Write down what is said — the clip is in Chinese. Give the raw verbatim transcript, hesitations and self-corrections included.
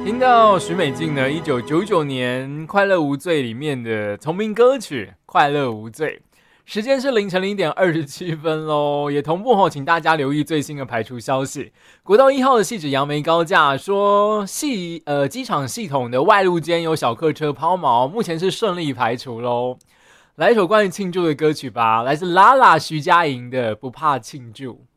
听到许美静呢一九九九年《快乐无罪》里面的同名歌曲《快乐无罪》，时间是凌晨零点二十七分咯，也同步后，请大家留意最新的排除消息。国道一号的汐止杨梅高架说系呃机场系统的外路间有小客车抛锚，目前是顺利排除咯。来一首关于庆祝的歌曲吧，来自拉拉徐佳莹的《不怕庆祝》。